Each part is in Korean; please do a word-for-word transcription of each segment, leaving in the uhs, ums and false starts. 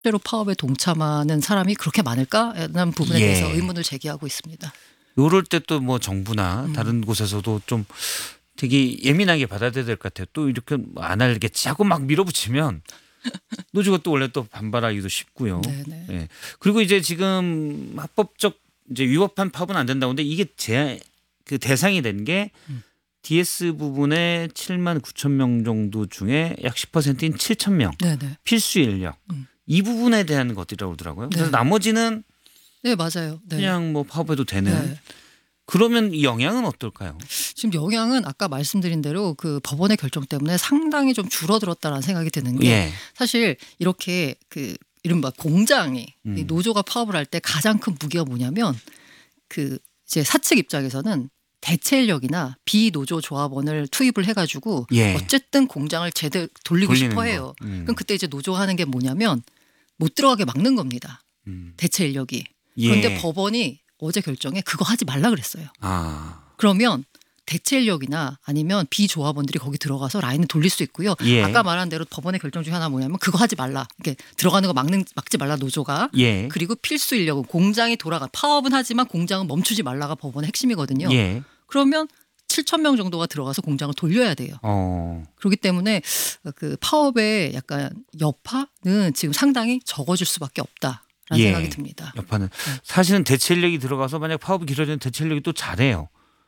실제로 파업에 동참하는 사람이 그렇게 많을까라는 부분에 예. 대해서 의문을 제기하고 있습니다. 요럴 때 또 뭐 정부나 음. 다른 곳에서도 좀 되게 예민하게 받아들여야 될 것 같아요. 또 이렇게 안 알겠지 하고 막 밀어붙이면 노조가 또 원래 또 반발하기도 쉽고요. 네네. 예. 그리고 이제 지금 합법적 이제 위법한 파업은 안 된다고 하는데 이게 제 그 대상이 된 게 음. 디에스 부분에 칠만 구천 명 정도 중에 약 십 퍼센트인 칠천 명 네네. 필수 인력 음. 이 부분에 대한 것들이라고 그러더라고요. 그래서 네. 나머지는 네 맞아요. 네. 그냥 뭐 파업해도 되는. 네. 그러면 이 영향은 어떨까요? 지금 영향은 아까 말씀드린 대로 그 법원의 결정 때문에 상당히 좀 줄어들었다라는 생각이 드는 게 예. 사실 이렇게 그 이른바 공장이 음. 이 노조가 파업을 할 때 가장 큰 무기가 뭐냐면 그 이제 사측 입장에서는 대체 인력이나 비노조 조합원을 투입을 해가지고 예. 어쨌든 공장을 제대로 돌리고 돌리는 싶어 해요. 거. 음. 그럼 그때 이제 노조가 하는 게 뭐냐면 못 들어가게 막는 겁니다. 음. 대체 인력이. 예. 그런데 법원이 어제 결정에 그거 하지 말라 그랬어요. 아. 그러면 대체 인력이나 아니면 비조합원들이 거기 들어가서 라인을 돌릴 수 있고요. 예. 아까 말한 대로 법원의 결정 중에 하나 뭐냐면 그거 하지 말라. 이렇게 들어가는 거 막는 막지 말라 노조가. 예. 그리고 필수 인력은 공장이 돌아가 파업은 하지만 공장은 멈추지 말라가 법원의 핵심이거든요. 예. 그러면 칠천 명 정도가 들어가서 공장을 돌려야 돼요. 어. 그렇기 때문에 그 파업의 약간 여파는 지금 상당히 적어질 수밖에 없다라는 예. 생각이 듭니다. 여파는 사실은 대체 인력이 들어가서 만약 파업이 길어지는 대체 인력이 또 잘해요.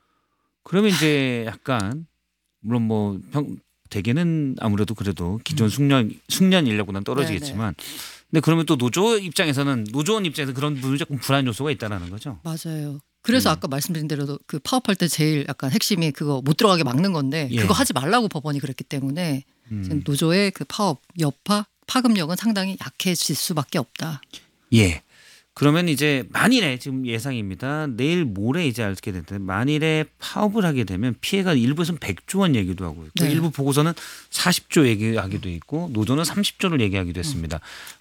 그러면 이제 약간 물론 뭐 평, 대개는 아무래도 그래도 기존 숙련 숙련 인력보다는 떨어지겠지만, 근데 그러면 또 노조 입장에서는 노조원 입장에서 그런 부분이 조금 불안 요소가 있다라는 거죠. 맞아요. 그래서 음. 아까 말씀드린 대로 그 파업할 때 제일 약간 핵심이 그거 못 들어가게 막는 건데 예. 그거 하지 말라고 법원이 그랬기 때문에 지금 음. 노조의 그 파업 여파 파급력은 상당히 약해질 수밖에 없다. 예. 그러면 이제 만일에 지금 예상입니다. 내일 모레 이제 알게 되는데 만일에 파업을 하게 되면 피해가 일부에서는 백조 원 얘기도 하고 있고 네. 일부 보고서는 사십조 얘기하기도 있고 노조는 삼십조를 얘기하기도 했습니다.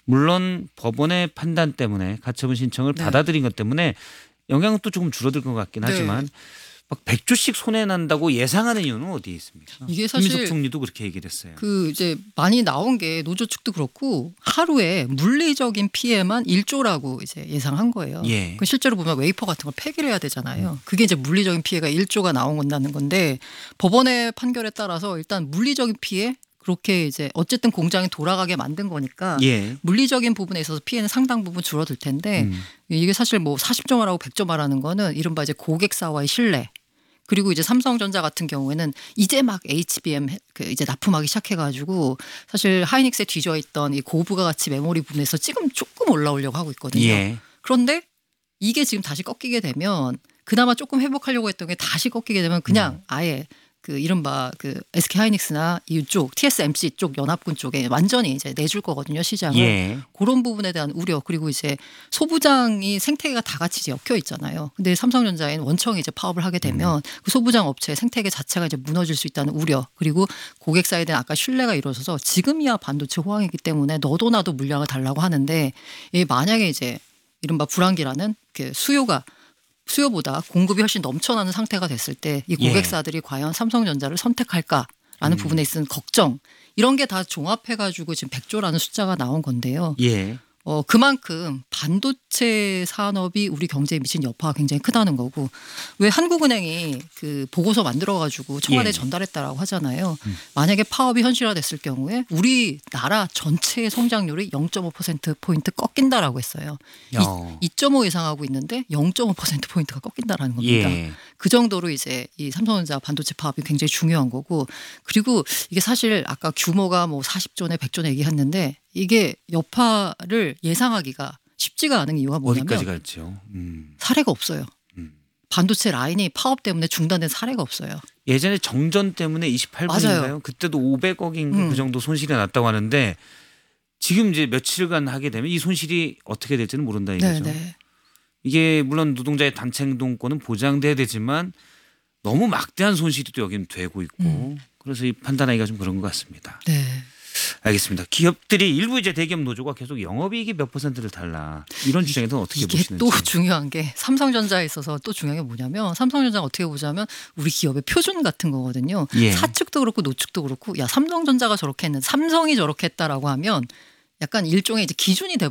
물론 법원의 판단 때문에 가처분 신청을 네. 받아들인 것 때문에 영향은 또 조금 줄어들 것 같긴 네. 하지만 막 백조씩 손해 난다고 예상하는 이유는 어디에 있습니까? 이게 사실 김민석 총리도 그렇게 얘기를 했어요. 그 이제 많이 나온 게 노조 측도 그렇고 하루에 물리적인 피해만 일조라고 이제 예상한 거예요. 예. 그 실제로 보면 웨이퍼 같은 걸 폐기를 해야 되잖아요. 그게 이제 물리적인 피해가 일조가 나온다는 건데 법원의 판결에 따라서 일단 물리적인 피해 그렇게 이제 어쨌든 공장이 돌아가게 만든 거니까 예. 물리적인 부분에 있어서 피해는 상당 부분 줄어들 텐데 음. 이게 사실 뭐 사십조 말하고 백조 말하는 거는 이른바 이제 고객사와의 신뢰 그리고 이제 삼성전자 같은 경우에는 이제 막 에이치비엠 그 이제 납품하기 시작해가지고 사실 하이닉스에 뒤져 있던 이 고부가 가치 메모리 부분에서 지금 조금 올라오려고 하고 있거든요. 예. 그런데 이게 지금 다시 꺾이게 되면 그나마 조금 회복하려고 했던 게 다시 꺾이게 되면 그냥 음. 아예 그 이른바 그 에스케이 하이닉스나 이쪽 티에스엠씨 쪽 연합군 쪽에 완전히 이제 내줄 거거든요 시장을. 예. 그런 부분에 대한 우려 그리고 이제 소부장이 생태계가 다 같이 이제 엮여 있잖아요. 근데 삼성전자에는 원청이 이제 파업을 하게 되면 음. 그 소부장 업체의 생태계 자체가 이제 무너질 수 있다는 우려 그리고 고객사에 대한 아까 신뢰가 이루어져서 지금이야 반도체 호황이기 때문에 너도 나도 물량을 달라고 하는데 이 만약에 이제 이른바 불황기라는 그 수요가 수요보다 공급이 훨씬 넘쳐나는 상태가 됐을 때 이 고객사들이 예. 과연 삼성전자를 선택할까라는 음. 부분에 있는 걱정 이런 게 다 종합해가지고 지금 백조라는 숫자가 나온 건데요. 예. 어, 그만큼 반도체 산업이 우리 경제에 미친 여파가 굉장히 크다는 거고 왜 한국은행이 그 보고서 만들어가지고 청와대에 예. 전달했다라고 하잖아요. 음. 만약에 파업이 현실화됐을 경우에 우리나라 전체의 성장률이 영 점 오 퍼센트포인트 꺾인다라고 했어요. 이 점 오 예상하고 있는데 영 점 오 퍼센트포인트가 꺾인다라는 겁니다. 예. 그 정도로 이제 이 삼성전자 반도체 파업이 굉장히 중요한 거고 그리고 이게 사실 아까 규모가 뭐 사십조네 백조네 얘기했는데 이게 여파를 예상하기가 쉽지가 않은 이유가 뭐냐면 어디까지 갈지요? 음. 사례가 없어요. 음. 반도체 라인이 파업 때문에 중단된 사례가 없어요. 예전에 정전 때문에 이십팔 분인가요? 맞아요. 그때도 오백억인가 음. 그 정도 손실이 났다고 하는데 지금 이제 며칠간 하게 되면 이 손실이 어떻게 될지는 모른다 이거죠. 네네. 이게 물론 노동자의 단체 행동권은 보장돼야 되지만 너무 막대한 손실이 또 여기는 되고 있고 음. 그래서 이 판단하기가 좀 그런 것 같습니다. 네. 알겠습니다. 기업들이 일부 이제 대기업 노조가 계속 영업이익이 몇 퍼센트를 달라 이런 주장에 대해서 어떻게 이게 보시는지. 또 중요한 게 삼성전자에 있어서 또 중요한 게 뭐냐면 삼성전자가 어떻게 보자면 우리 기업의 표준 같은 거거든요. 예. 사측도 그렇고 노측도 그렇고 야 삼성전자가 저렇게 했는데 삼성이 저렇게 했다라고 하면 약간 일종의 이제 기준이 돼